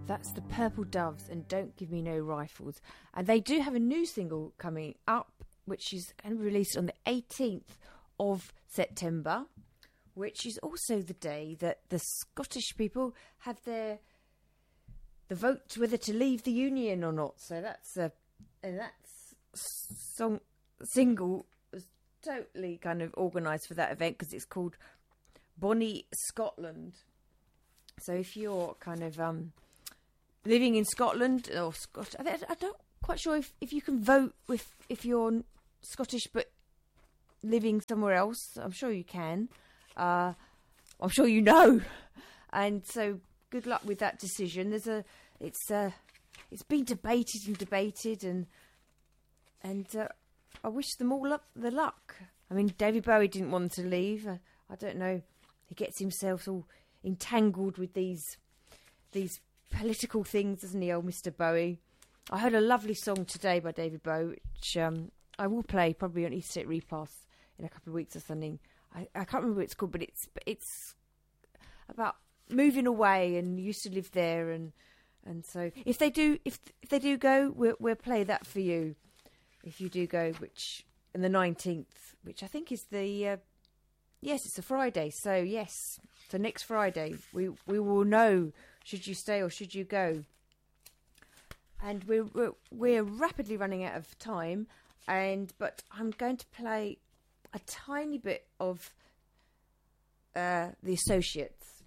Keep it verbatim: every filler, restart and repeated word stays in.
That's the Purple Doves and Don't Give Me No Rifles. And they do have a new single coming up, which is going to be released on the eighteenth of September, which is also the day that the Scottish people have their the vote whether to leave the Union or not. So that's a and that's song single was totally kind of organised for that event because it's called Bonnie Scotland. So if you're kind of um, living in Scotland or Scot, I don't, I don't quite sure if, if you can vote with if you're Scottish but living somewhere else. I'm sure you can. Uh, I'm sure you know. And so good luck with that decision. There's a it's uh, it's been debated and debated and and uh, I wish them all up the luck. I mean, David Bowie didn't want to leave. I, I don't know. He gets himself all entangled with these these political things, doesn't he, old Mister Bowie? I heard a lovely song today by David Bowie, which um, I will play probably on East State Repass in a couple of weeks or something. I, I can't remember what it's called, but it's it's about moving away and used to live there, and and so if they do if if they do go, we'll we'll play that for you. If you do go, which on the nineteenth, which I think is the uh, yes, it's a Friday. So yes, so next Friday we we will know should you stay or should you go. And we're we're, we're rapidly running out of time, and but I'm going to play a tiny bit of uh, the Associates.